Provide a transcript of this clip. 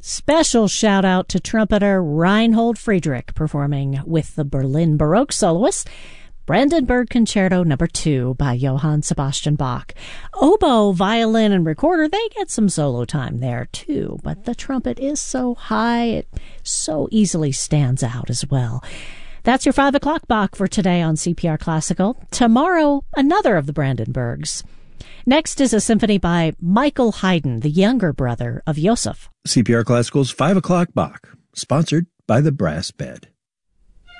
Special shout out to trumpeter Reinhold Friedrich performing with the Berlin Baroque soloist Brandenburg Concerto No. 2 by Johann Sebastian Bach. Oboe, violin, and recorder, they get some solo time there too, but the trumpet is so high, it so easily stands out as well. That's your 5 o'clock Bach for today on CPR Classical. Tomorrow, another of the Brandenburgs. Next is a symphony by Michael Haydn, the younger brother of Joseph. CPR Classical's 5 o'clock Bach, sponsored by the Brass Bed.